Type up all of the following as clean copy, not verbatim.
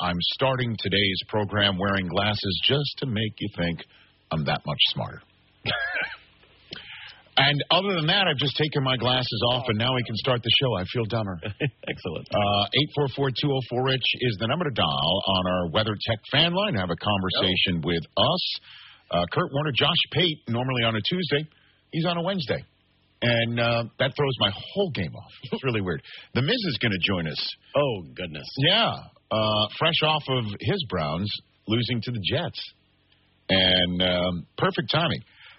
I'm starting today's program wearing glasses just to make you think I'm that much smarter. And other than that, I've just taken my glasses off, and now we can start the show. I feel dumber. Excellent. 844-204-RICH is the number to dial on our WeatherTech fan line. Have a conversation with us. Kurt Warner, Josh Pate, normally on a Tuesday. He's on a Wednesday. And that throws my whole game off. It's really weird. The Miz is going to join us. Oh, goodness. Yeah. Fresh off of his Browns losing to the Jets. And perfect timing.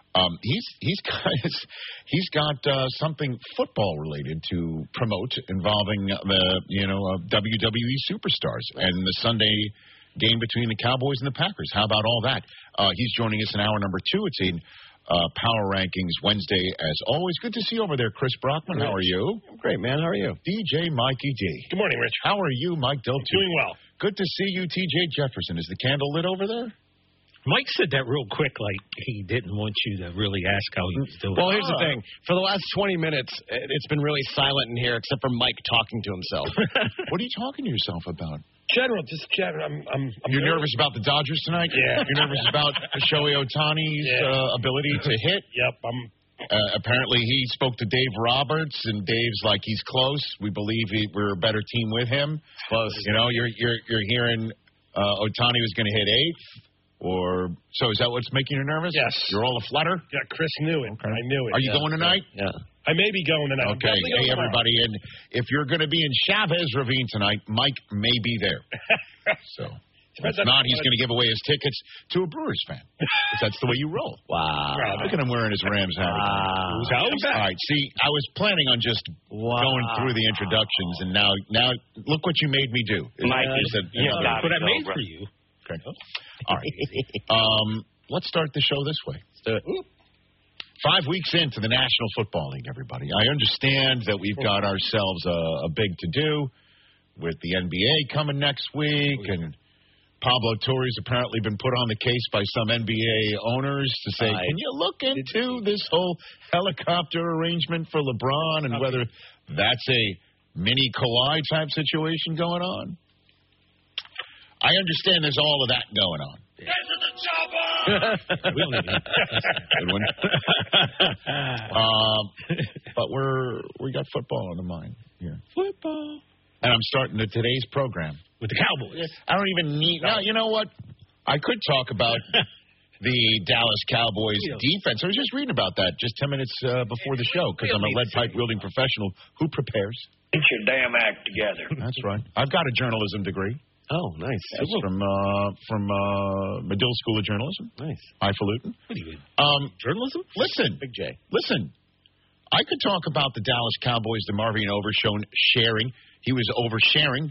He's got something football related to promote involving the WWE superstars and the Sunday game between the Cowboys and the Packers. How about all that? He's joining us in hour number 2. It's in Power Rankings Wednesday, as always. Good to see you over there, Chris Brockman. How are you? I'm great, man. How are you? DJ Mikey D. Good morning, Rich. How are you, Mike Del Tufo? Doing well. Good to see you, TJ Jefferson. Is the candle lit over there? Mike said that real quick, like he didn't want you to really ask how he was doing. Well, here's the thing. For the last 20 minutes, it's been really silent in here, except for Mike talking to himself. What are you talking to yourself about? Just general. I'm You're nervous about the Dodgers tonight? Yeah. You're nervous about Shohei Ohtani's ability to hit? Yep. Apparently, he spoke to Dave Roberts, and Dave's like, he's close. We believe we're a better team with him. Close. You know, you're hearing Ohtani was going to hit 8th. So is that what's making you nervous? Yes. You're all aflutter? Yeah, Chris knew it. Okay. I knew it. Are you going tonight? Yeah. I may be going tonight. Okay. Hey, everybody. And if you're going to be in Chavez Ravine tonight, Mike may be there. So if not, he's going to give away his tickets to a Brewers fan. That's the way you roll. Wow. Look at him wearing his Rams hat. All right. See, I was planning on just going through the introductions, and now look what you made me do. Mike, that's what I made for you. Okay. All right. Let's start the show this way. Let's do it. 5 weeks into the National Football League, everybody. I understand that we've got ourselves a big to-do with the NBA coming next week, and Pablo Torre's apparently been put on the case by some NBA owners to say, can you look into this whole helicopter arrangement for LeBron and whether that's a mini Kawhi type situation going on? I understand there's all of that going on. Get to the chopper! Good one. But we got football on the mind here. Football. And I'm starting today's program with the Cowboys. I don't even need. No, you know what? I could talk about the Dallas Cowboys defense. I was just reading about that just 10 minutes before the show because I'm a lead pipe wielding professional who prepares. Get your damn act together. That's right. I've got a journalism degree. Oh, nice. That's from Medill School of Journalism. Nice. Highfalutin. What are you journalism? Listen. Big J. Listen. I could talk about the Dallas Cowboys, the Marvin Overshone sharing. He was oversharing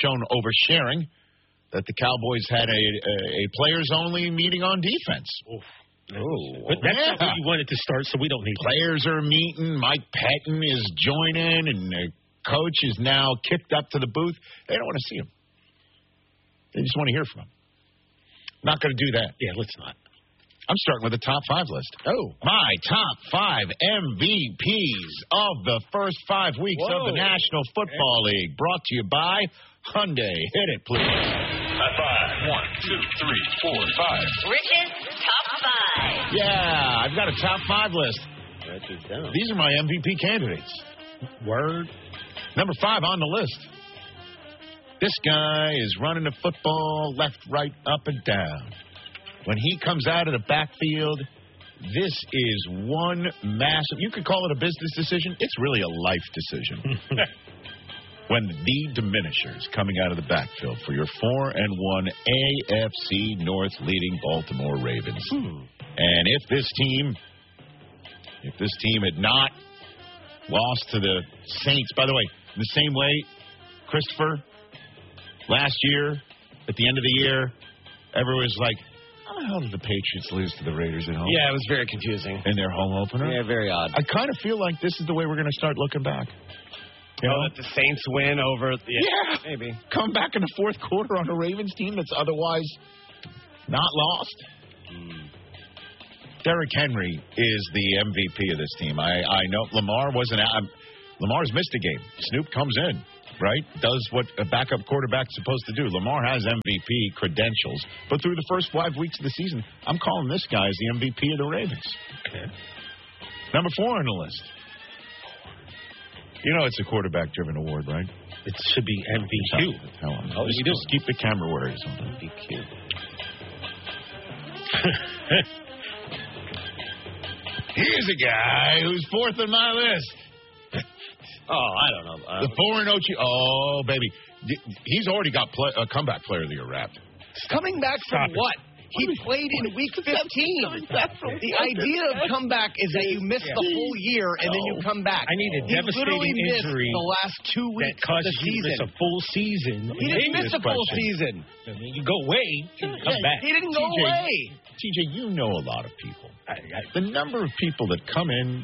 that the Cowboys had a players-only meeting on defense. But that's not where you wanted to start, so we don't need players are meeting. Mike Patton is joining, and the coach is now kicked up to the booth. They don't want to see him. They just want to hear from him. Not going to do that. Yeah, let's not. I'm starting with a top 5 list. Oh. My top 5 MVPs of the first 5 weeks of the National Football League. Brought to you by Hyundai. Hit it, please. High 5. 1, 2, 3, 4, 5. Rich's top 5. Yeah, I've got a top 5 list. These are my MVP candidates. Word. Number 5 on the list. This guy is running the football left, right, up, and down. When he comes out of the backfield, this is one massive, you could call it a business decision. It's really a life decision. When the Diminishers coming out of the backfield for your 4-1 AFC North leading Baltimore Ravens. And if this team had not lost to the Saints, by the way, in the same way, Christopher, last year, at the end of the year, everyone was like, how the hell did the Patriots lose to the Raiders at home? Yeah, it was very confusing. In their home opener? Yeah, very odd. I kind of feel like this is the way we're going to start looking back. You know, that the Saints win over... Yeah. Maybe. Come back in the fourth quarter on a Ravens team that's otherwise not lost. Derrick Henry is the MVP of this team. I know Lamar wasn't... Lamar's missed a game. Snoop comes in. right? Does what a backup quarterback's supposed to do. Lamar has MVP credentials, but through the first 5 weeks of the season, I'm calling this guy as the MVP of the Ravens. Okay. Number 4 on the list. You know it's a quarterback-driven award, right? It should be MVQ. Oh, just keep the camera where it is. MVQ. Here's a guy who's 4th on my list. Oh, I don't know. The 4-0 Chiefs. Oh, baby. He's already got a comeback player of the year wrapped. Coming back from what? He played in week 15. The idea of comeback is that you miss the whole year and then you come back. I need a devastating injury the last 2 weeks that causes of the you season. to miss a full season. He didn't miss a full season. I mean, you go away and come back. He didn't go away. TJ, you know a lot of people. The number of people that come in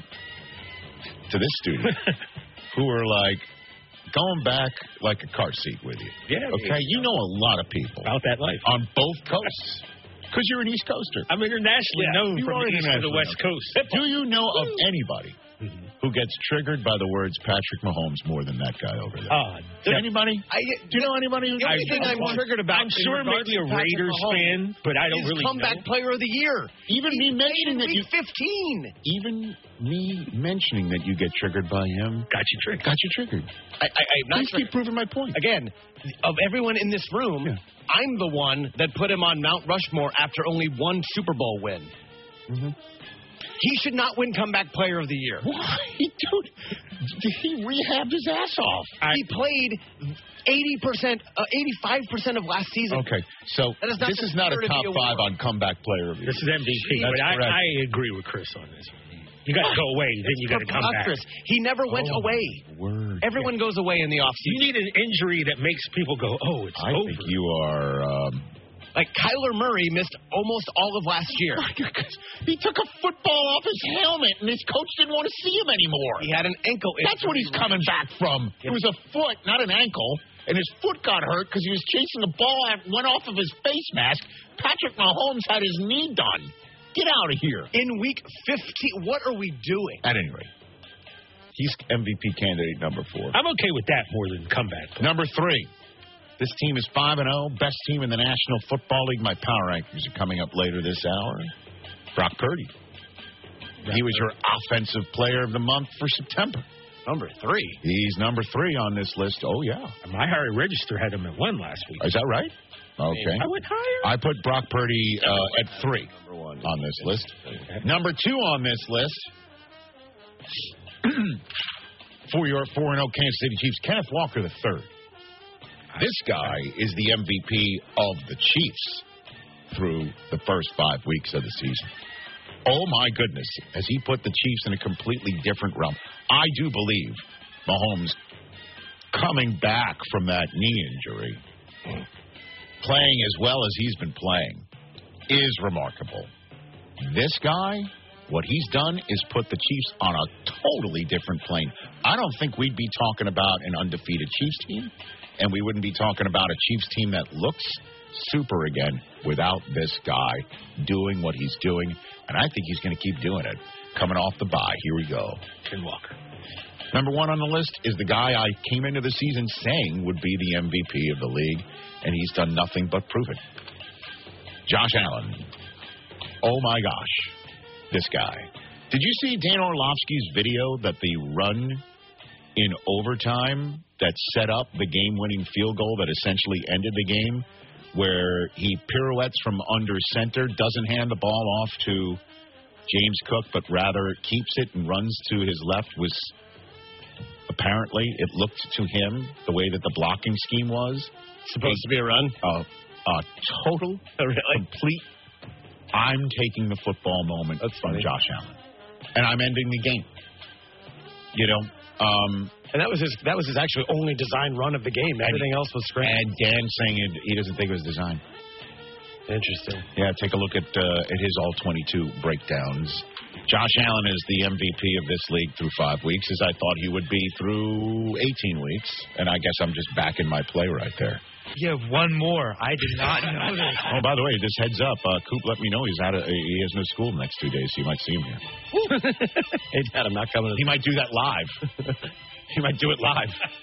to this studio who are like going back like a car seat with you. Yeah. Okay, you know a lot of people about that life on both coasts. Because you're an East Coaster. I'm internationally known from the East to the West Coast. Do you know of anybody who gets triggered by the words Patrick Mahomes more than that guy over there? Anybody? Do you know anybody? The only thing I'm triggered about, I'm sure maybe a Raiders fan, but I don't really comeback player of the year. Even me mentioning that you 15. Even me mentioning that you get triggered by him got you triggered. Got you triggered. Please keep proving my point. Again, of everyone in this room, I'm the one that put him on Mount Rushmore after only one Super Bowl win. Mm-hmm. He should not win comeback player of the year. Why? Dude, he rehabbed his ass off. He played 80%, 85% of last season. Okay, so this is not a top 5 on comeback player of the year. This is MVP, but I agree with Chris on this. You got to go away, then you got to come back. He never went away. Everyone goes away in the offseason. You need an injury that makes people go, oh, it's over. I think you are... Like Kyler Murray missed almost all of last year. He took a football off his helmet, and his coach didn't want to see him anymore. He had an ankle injury. That's what he's coming back from. It was a foot, not an ankle. And his foot got hurt because he was chasing a ball that went off of his face mask. Patrick Mahomes had his knee done. Get out of here. In week 15, what are we doing? At any rate, he's MVP candidate number 4. I'm okay with that more than comeback. Number 3. This team is 5-0, best team in the National Football League. My power rankings are coming up later this hour. Brock Purdy. He was your offensive player of the month for September. Number 3. He's number 3 on this list. Oh, yeah. My higher register had him at 1 last week. Is that right? Okay. I went higher. I put Brock Purdy at 3 on this list. Okay. Number 2 on this list for your 4-0 Kansas City Chiefs, Kenneth Walker III. This guy is the MVP of the Chiefs through the first 5 weeks of the season. Oh, my goodness. Has he put the Chiefs in a completely different realm? I do believe Mahomes coming back from that knee injury, playing as well as he's been playing, is remarkable. This guy, what he's done is put the Chiefs on a totally different plane. I don't think we'd be talking about an undefeated Chiefs team, and we wouldn't be talking about a Chiefs team that looks super again without this guy doing what he's doing, and I think he's going to keep doing it. Coming off the bye, here we go. Ken Walker. Number 1 on the list is the guy I came into the season saying would be the MVP of the league, and he's done nothing but prove it. Josh Allen. Oh, my gosh. This guy. Did you see Dan Orlovsky's video that the run in overtime that set up the game-winning field goal that essentially ended the game, where he pirouettes from under center, doesn't hand the ball off to James Cook, but rather keeps it and runs to his left, was apparently, it looked to him, the way that the blocking scheme was. Supposed to be a run? A total, complete, I'm taking the football moment from Josh Allen. And I'm ending the game. You know, and that was his actually only design run of the game. Everything else was scrambled. And Dan saying he doesn't think it was designed. Interesting. Yeah, take a look at his all-22 breakdowns. Josh Allen is the MVP of this league through 5 weeks, as I thought he would be through 18 weeks. And I guess I'm just back in my play right there. You have one more. I did not know this. Oh, by the way, just heads up. Coop let me know he has no school the next 2 days, so you might see him here. Hey, Dad, I'm not coming. He might do that live. He might do it live.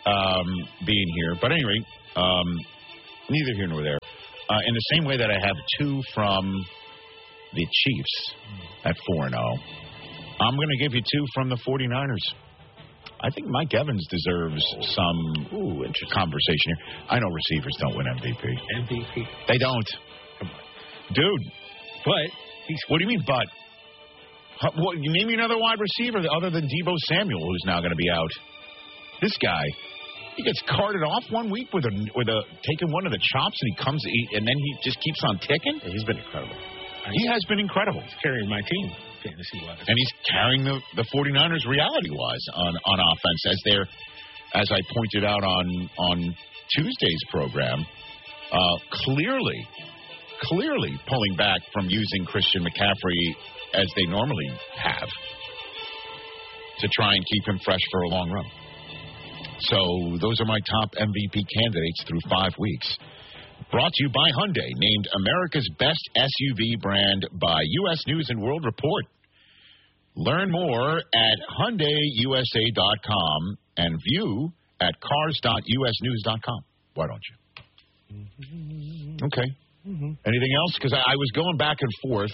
being here. But anyway, neither here nor there. In the same way that I have 2 from the Chiefs at 4-0, I'm going to give you 2 from the 49ers. I think Mike Evans deserves some conversation here. I know receivers don't win MVP. MVP. They don't. Dude. But. What do you mean, but? You name me another wide receiver other than Deebo Samuel, who's now going to be out. This guy, he gets carted off one week with taking one of the chops, and he comes and then he just keeps on ticking. Yeah, he's been incredible. He has been incredible. He's carrying my team, fantasy-wise. And he's carrying the 49ers reality-wise on offense, as I pointed out on Tuesday's program, clearly pulling back from using Christian McCaffrey as they normally have to try and keep him fresh for a long run. So those are my top MVP candidates through 5 weeks. Brought to you by Hyundai, named America's best SUV brand by U.S. News and World Report. Learn more at HyundaiUSA.com and view at cars.usnews.com. Why don't you? Okay. Anything else? Because I was going back and forth.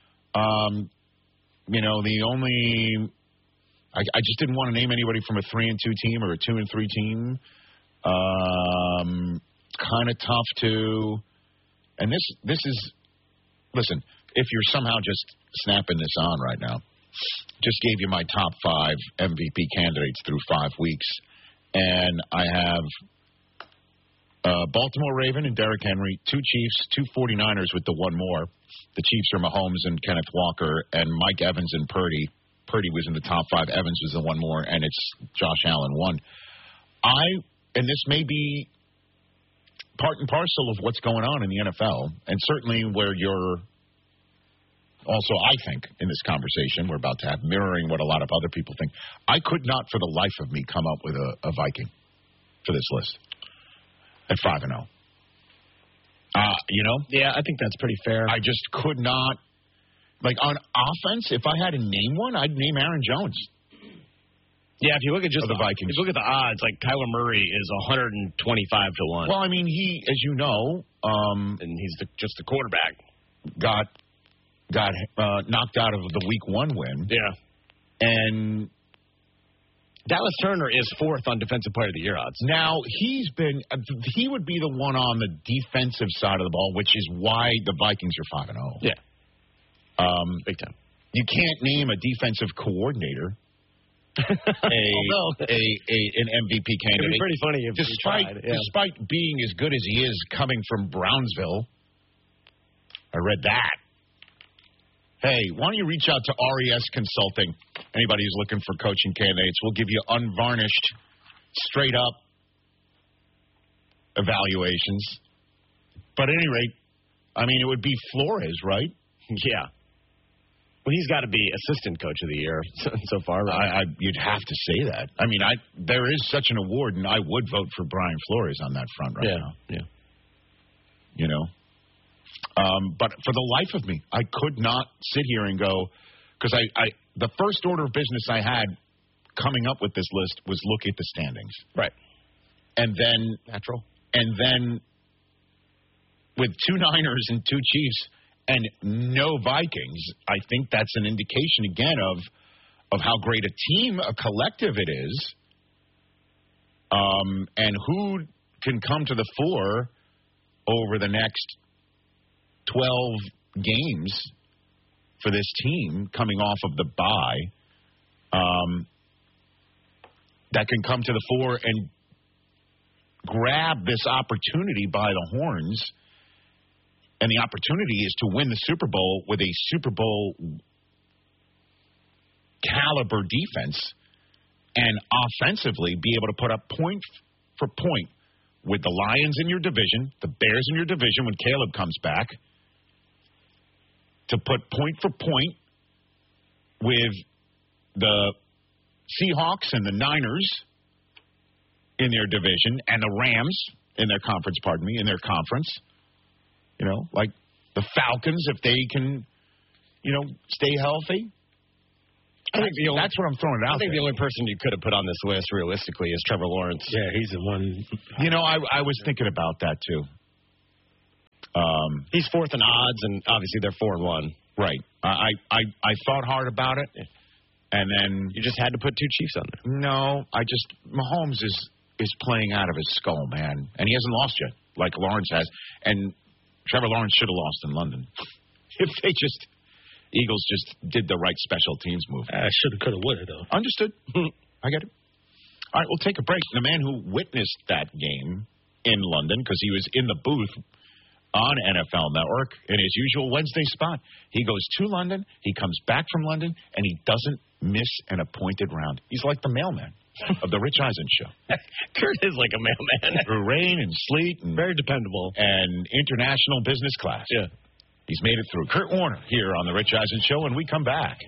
The only... I just didn't want to name anybody from a 3-2 team or a 2-3 team. Kind of tough to... And this is... Listen, if you're somehow just snapping this on right now, just gave you my top 5 MVP candidates through 5 weeks. And I have Baltimore Raven and Derrick Henry, 2 Chiefs, 2 49ers with the one more. The Chiefs are Mahomes and Kenneth Walker, and Mike Evans and Purdy. Purdy was in the top 5. Evans was the one more, and it's Josh Allen 1. And this may be part and parcel of what's going on in the NFL, and certainly where you're also, I think, in this conversation we're about to have, mirroring what a lot of other people think. I could not for the life of me come up with a Viking for this list at 5-0. Yeah, I think that's pretty fair. I just could not. Like, on offense, if I had to name one, I'd name Aaron Jones. Yeah, if you look at just the Vikings. If you look at the odds, like Kyler Murray is 125 to 1. Well, I mean, he, as you know, and he's just the quarterback. Got knocked out of the Week 1 win. Yeah. And Dallas Turner is 4th on Defensive Player of the Year odds. Now, he would be the one on the defensive side of the ball, which is why the Vikings are 5-0. Yeah. Big time. You can't name a defensive coordinator an MVP candidate. It'd be pretty funny if despite being as good as he is coming from Brownsville. I read that. Hey, why don't you reach out to RES Consulting? Anybody who's looking for coaching candidates, we'll give you unvarnished, straight up evaluations. But at any rate, I mean, it would be Flores, right? Yeah. Well, he's got to be assistant coach of the year so far, right? You'd have to say that. I mean, there is such an award, and I would vote for Brian Flores on that front right now. Yeah. You know? But for the life of me, I could not sit here and go, because the first order of business I had coming up with this list was look at the standings. Right. And then... Natural. And then with 2 Niners and 2 Chiefs and no Vikings, I think that's an indication, again, of how great a team, a collective it is, and who can come to the fore over the next 12 games for this team coming off of the bye, that can come to the fore and grab this opportunity by the horns. And the opportunity is to win the Super Bowl with a Super Bowl caliber defense and offensively be able to put up point for point with the Lions in your division, the Bears in your division when Caleb comes back, to put point for point with the Seahawks and the Niners in their division and the Rams in their conference, in their conference. You know, like the Falcons, if they can, stay healthy. That's what I'm throwing out I think there. the only person you could have put on this list, realistically, is Trevor Lawrence. Yeah, he's the one. You know, I was thinking about that, too. He's fourth in odds, and obviously they're 4-1. Right. I thought hard about it, and then... You just had to put 2 Chiefs on there. No, Mahomes is playing out of his skull, man. And he hasn't lost yet, like Lawrence has. And Trevor Lawrence should have lost in London. If Eagles just did the right special teams move. Shoulda, coulda, woulda, though. Understood. I get it. All right, we'll take a break. The man who witnessed that game in London, because he was in the booth on NFL Network in his usual Wednesday spot. He goes to London, he comes back from London, and he doesn't miss an appointed round. He's like the mailman of the Rich Eisen show. Kurt is like a mailman. Through rain and sleet. And, very dependable. And international business class. Yeah. He's made it through. Kurt Warner here on the Rich Eisen show, and we come back.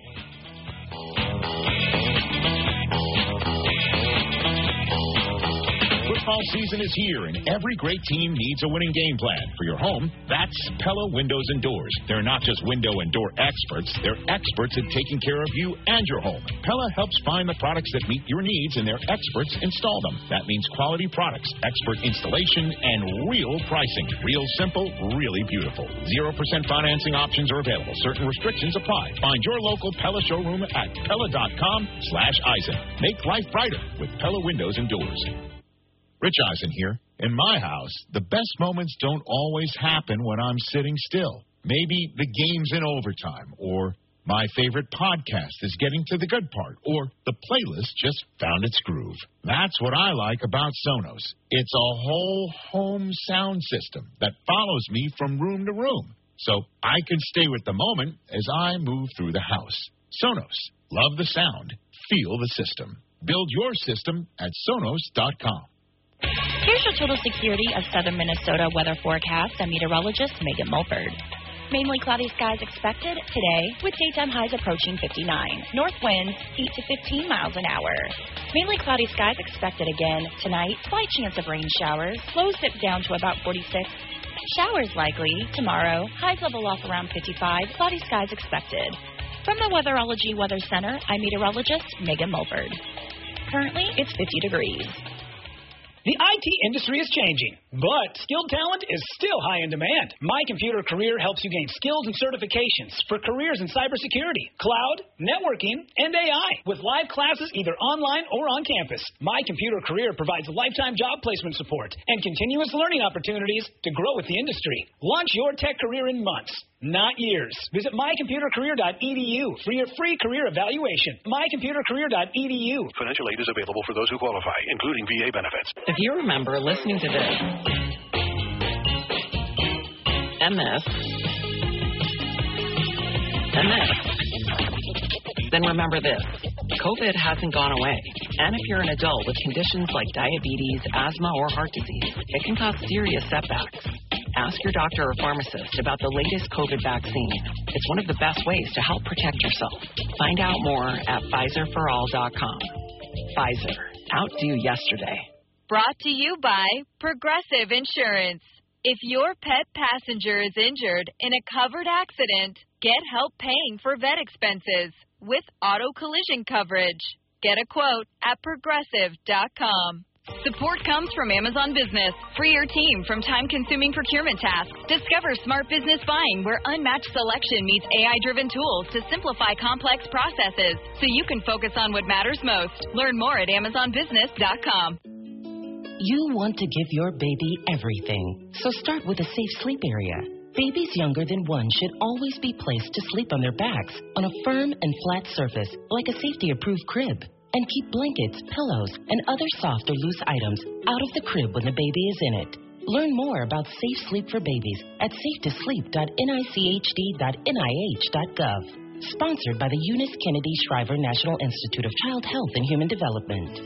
Football season is here, and every great team needs a winning game plan. For your home, that's Pella Windows and Doors. They're not just window and door experts. They're experts at taking care of you and your home. Pella helps find the products that meet your needs, and their experts install them. That means quality products, expert installation, and real pricing. Real simple, really beautiful. 0% financing options are available. Certain restrictions apply. Find your local Pella showroom at Pella.com/Eisen. Make life brighter with Pella Windows and Doors. Rich Eisen here. In my house, the best moments don't always happen when I'm sitting still. Maybe the game's in overtime, or my favorite podcast is getting to the good part, or the playlist just found its groove. That's what I like about Sonos. It's a whole home sound system that follows me from room to room, so I can stay with the moment as I move through the house. Sonos. Love the sound. Feel the system. Build your system at Sonos.com. Here's your total security of southern Minnesota weather forecast. I'm meteorologist Megan Mulford. Mainly cloudy skies expected today with daytime highs approaching 59. North winds 8 to 15 miles an hour. Mainly cloudy skies expected again tonight. Slight chance of rain showers. Lows dip down to about 46. Showers likely tomorrow. Highs level off around 55. Cloudy skies expected. From the Weatherology Weather Center, I'm meteorologist Megan Mulford. Currently, it's 50 degrees. The IT industry is changing, but skilled talent is still high in demand. My Computer Career helps you gain skills and certifications for careers in cybersecurity, cloud, networking, and AI with live classes either online or on campus. My Computer Career provides lifetime job placement support and continuous learning opportunities to grow with the industry. Launch your tech career in months, not years. Visit mycomputercareer.edu for your free career evaluation. mycomputercareer.edu. Financial aid is available for those who qualify, including VA benefits. If you remember listening to this, and this, then remember this. COVID hasn't gone away. And if you're an adult with conditions like diabetes, asthma, or heart disease, it can cause serious setbacks. Ask your doctor or pharmacist about the latest COVID vaccine. It's one of the best ways to help protect yourself. Find out more at PfizerForAll.com. Pfizer. Outdo yesterday. Brought to you by Progressive Insurance. If your pet passenger is injured in a covered accident, get help paying for vet expenses with auto collision coverage. Get a quote at Progressive.com. Support comes from Amazon Business. Free your team from time-consuming procurement tasks. Discover smart business buying where unmatched selection meets AI-driven tools to simplify complex processes so you can focus on what matters most. Learn more at AmazonBusiness.com. You want to give your baby everything, so start with a safe sleep area. Babies younger than 1 should always be placed to sleep on their backs on a firm and flat surface like a safety-approved crib. And keep blankets, pillows, and other soft or loose items out of the crib when the baby is in it. Learn more about safe sleep for babies at safetosleep.nichd.nih.gov. Sponsored by the Eunice Kennedy Shriver National Institute of Child Health and Human Development.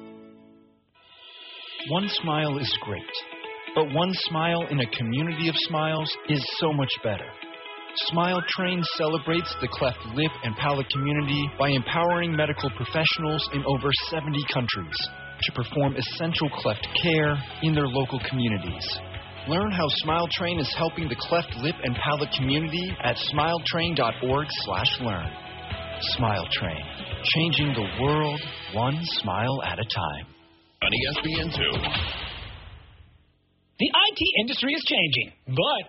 One smile is great, but one smile in a community of smiles is so much better. Smile Train celebrates the cleft lip and palate community by empowering medical professionals in over 70 countries to perform essential cleft care in their local communities. Learn how Smile Train is helping the cleft lip and palate community at smiletrain.org/learn. Smile Train, changing the world one smile at a time. On ESPN2. The IT industry is changing, but